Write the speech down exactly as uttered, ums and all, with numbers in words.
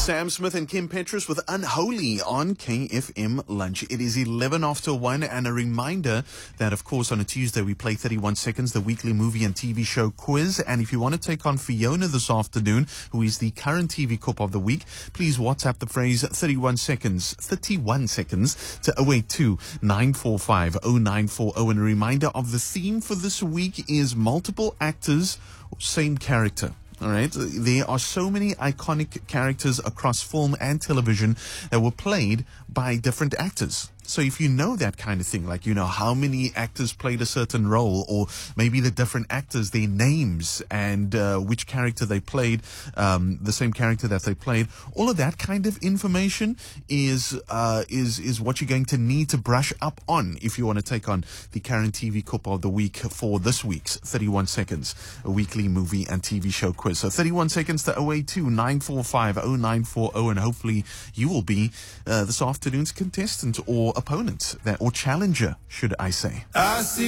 Sam Smith and Kim Petras with Unholy on K F M Lunch. It is eleven after one, and a reminder that, of course, on a Tuesday we play thirty-one seconds, the weekly movie and T V show quiz. And if you want to take on Fiona this afternoon, who is the current T V Cop of the week, please WhatsApp the phrase thirty-one seconds, thirty-one seconds to oh eight two, nine four five, oh nine four oh. And a reminder of the theme for this week is multiple actors, same character. All right. There are so many iconic characters across film and television that were played by different actors. So if you know that kind of thing, like, you know, how many actors played a certain role, or maybe the different actors, their names, and uh, which character they played, um, the same character that they played, all of that kind of information is uh, is is what you're going to need to brush up on if you want to take on the current T V Cop of the week for this week's thirty-one seconds, a weekly movie and T V show quiz. So thirty-one seconds to oh eight two, nine four five, oh nine four oh, and hopefully you will be uh, this afternoon's contestant or opponent, that or challenger, should I say. I see